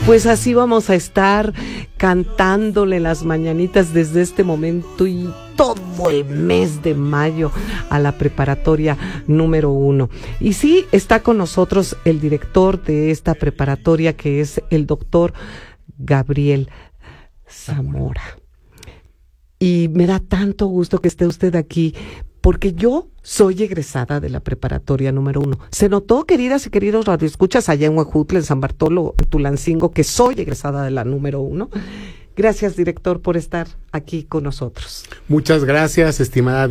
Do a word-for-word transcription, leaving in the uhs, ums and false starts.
pues así vamos a estar cantándole las mañanitas desde este momento y todo el mes de mayo a la preparatoria número uno. Y sí, está con nosotros el director de esta preparatoria, que es el doctor Gabriel Zamora. Y me da tanto gusto que esté usted aquí, porque yo soy egresada de la preparatoria número uno. Se notó, queridas y queridos radioescuchas, allá en Huejutla, en San Bartolo, en Tulancingo, que soy egresada de la número uno. Gracias, director, por estar aquí con nosotros. Muchas gracias, estimada